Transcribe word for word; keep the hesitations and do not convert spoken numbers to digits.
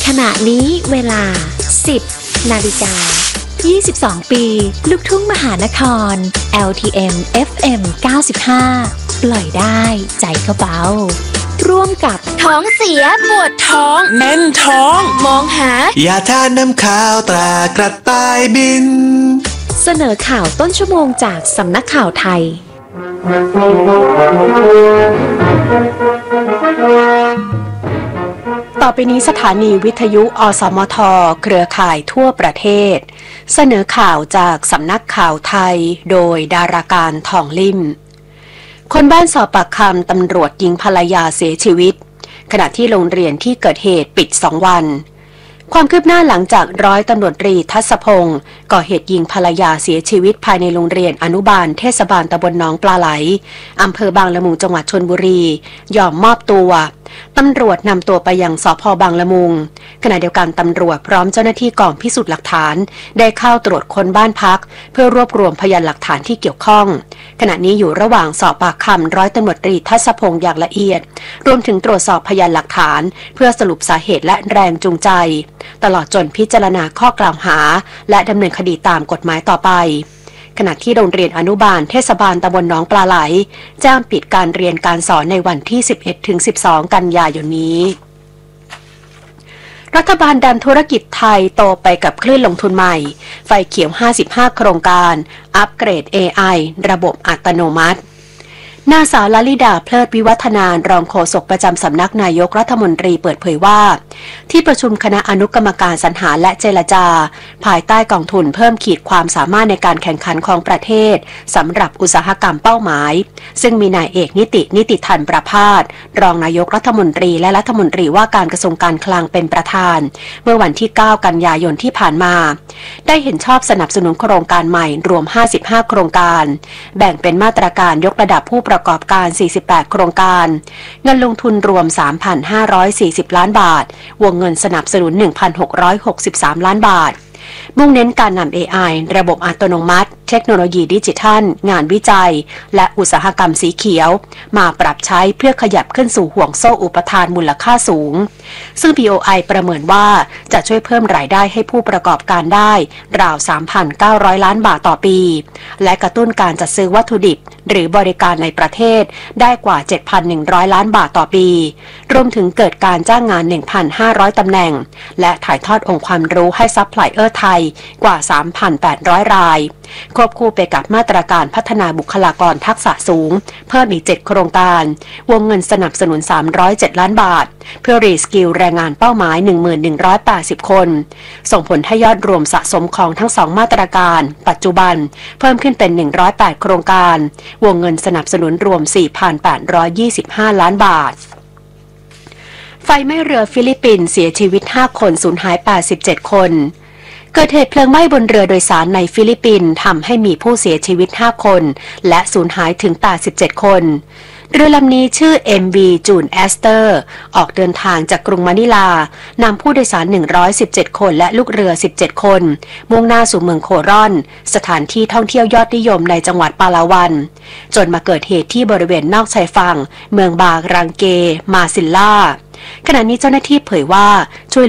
ขณะนี้เวลา สิบ นาฬิกา ยี่สิบสอง ปี ลูกทุ่งมหานคร แอล ที เอ็ม เอฟ เอ็ม เก้าสิบห้า ปล่อยได้ใจก็เบาร่วมกับท้องเสียปวดท้องแน่นท้องมองหายาทานน้ำข้าวตรากระต่ายบินเสนอข่าวต้นชั่วโมงจากสำนักข่าวไทยต่อไปนี้สถานีวิทยุอสมทเครือข่ายทั่วประเทศเสนอข่าวจากสำนักข่าวไทยโดยดาราการทองลิ่มคนบ้านสอบปากคำตำรวจยิงภรรยาเสียชีวิตขณะที่โรงเรียนที่เกิดเหตุปิดสองวันความคืบหน้าหลังจากร้อยตำรวจตรีทัศพงศ์ก่อเหตุยิงภรรยาเสียชีวิตภายในโรงเรียนอนุบาลเทศบาลตำบลหนองปลาไหลอำเภอบางละมุงจังหวัดชลบุรียอมมอบตัวตำรวจนำตัวไปยังสภ.บางละมุงขณะเดียวกันตำรวจพร้อมเจ้าหน้าที่กองพิสูจน์หลักฐานได้เข้าตรวจค้นบ้านพักเพื่อรวบรวมพยานหลักฐานที่เกี่ยวข้องขณะนี้อยู่ระหว่างสอบปากคำร้อยตำรวจตรีทัศพงศ์อย่างละเอียดรวมถึงตรวจสอบพยานหลักฐานเพื่อสรุปสาเหตุและแรงจูงใจตลอดจนพิจารณาข้อกล่าวหาและดำเนินคดีตามกฎหมายต่อไปขณะที่โรงเรียนอนุบาลเทศบาลตำบลหนองปลาไหลแจ้งปิดการเรียนการสอนในวันที่ สิบเอ็ดถึงสิบสอง กันยายนนี้รัฐบาลดันธุรกิจไทยโตไปกับคลื่นลงทุนใหม่ไฟเขียวห้าสิบห้าโครงการอัปเกรด เอ ไอ ระบบอัตโนมัตินางสาวลลิดาเพลิดวิวัฒนารองโฆษกประจำสำนักนายกรัฐมนตรีเปิดเผยว่าที่ประชุมคณะอนุกรรมการสรรหาและเจรจาภายใต้กองทุนเพิ่มขีดความสามารถในการแข่งขันของประเทศสำหรับอุตสาหกรรมเป้าหมายซึ่งมีนายเอกนิตินิติธันประภาสรองนายกรัฐมนตรีและรัฐมนตรีว่าการกระทรวงการคลังเป็นประธานเมื่อวันที่เก้ากันยายนที่ผ่านมาได้เห็นชอบสนับสนุนโครงการใหม่รวมห้าสิบห้าโครงการแบ่งเป็นมาตรการยกระดับผู้ประกอบการสี่สิบแปดโครงการเงินลงทุนรวม สามพันห้าร้อยสี่สิบ ล้านบาทวงเงินสนับสนุน หนึ่งพันหกร้อยหกสิบสาม ล้านบาทมุ่งเน้นการนำ เอ ไอ ระบบอัตโนมัติเทคโนโลยีดิจิทัลงานวิจัยและอุตสาหกรรมสีเขียวมาปรับใช้เพื่อขยับขึ้นสู่ห่วงโซ่อุปทานมูลค่าสูงซึ่ง บี โอ ไอ ประเมินว่าจะช่วยเพิ่มรายได้ให้ผู้ประกอบการได้ราว สามพันเก้าร้อย ล้านบาทต่อปีและกระตุ้นการจัดซื้อวัตถุดิบหรือบริการในประเทศได้กว่า เจ็ดพันหนึ่งร้อย ล้านบาทต่อปีรวมถึงเกิดการจ้างงาน หนึ่งพันห้าร้อย ตำแหน่งและถ่ายทอดองค์ความรู้ให้ซัพพลายเออร์ไทยกว่า สามพันแปดร้อย รายควบคู่ไปกับมาตรการพัฒนาบุคลากรทักษะสูงเพิ่มอีกเจ็ดโครงการวงเงินสนับสนุนสามร้อยเจ็ดล้านบาทเพื่อรีสกิลแรงงานเป้าหมาย หนึ่งพันหนึ่งร้อยแปดสิบ คนส่งผลให้ยอดรวมสะสมของทั้งสองมาตรการปัจจุบันเพิ่มขึ้นเป็นหนึ่งร้อยแปดโครงการวงเงินสนับสนุนรวม สี่พันแปดร้อยยี่สิบห้า ล้านบาทไฟไหม้เรือฟิลิปปินส์เสียชีวิตห้าคนสูญหายแปดสิบเจ็ดคนเกิดเหตุเพลิงไหม้บนเรือโดยสารในฟิลิปปินส์ทำให้มีผู้เสียชีวิตห้าคนและสูญหายถึงแปดสิบเจ็ดคนเรือลำนี้ชื่อ เอ็ม วี June Aster ออกเดินทางจากกรุงมะนิลานำผู้โดยสารหนึ่งร้อยสิบเจ็ดคนและลูกเรือสิบเจ็ดคนมุ่งหน้าสู่เมืองโครอนสถานที่ท่องเที่ยวยอดนิยมในจังหวัดปาลาวันจนมาเกิดเหตุที่บริเวณนอกชายฝั่งเมืองบารังเกมาซิลล่าขณะนี้เจ้าหน้าที่เผยว่าช่วย